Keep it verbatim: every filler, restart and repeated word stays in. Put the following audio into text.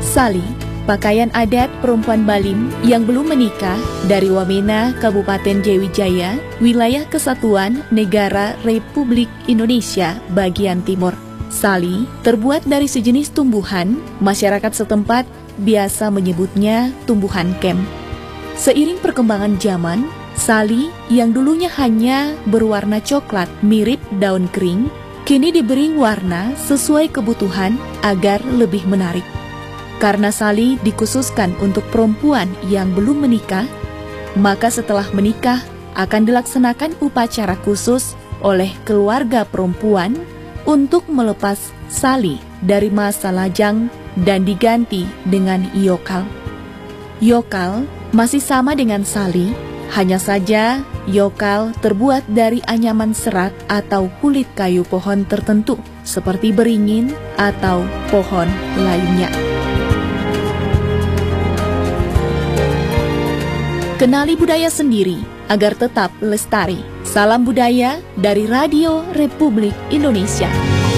Sali, pakaian adat perempuan Balim yang belum menikah dari Wamena, Kabupaten Jayawijaya, wilayah Kesatuan Negara Republik Indonesia bagian timur. Sali terbuat dari sejenis tumbuhan, masyarakat setempat biasa menyebutnya tumbuhan kem. Seiring perkembangan zaman, sali yang dulunya hanya berwarna coklat mirip daun kering, kini diberi warna sesuai kebutuhan agar lebih menarik. Karena sali dikhususkan untuk perempuan yang belum menikah, maka setelah menikah akan dilaksanakan upacara khusus oleh keluarga perempuan untuk melepas sali dari masa lajang dan diganti dengan yokal. Yokal masih sama dengan sali, hanya saja yokal terbuat dari anyaman serat atau kulit kayu pohon tertentu seperti beringin atau pohon lainnya. Kenali budaya sendiri agar tetap lestari. Salam budaya dari Radio Republik Indonesia.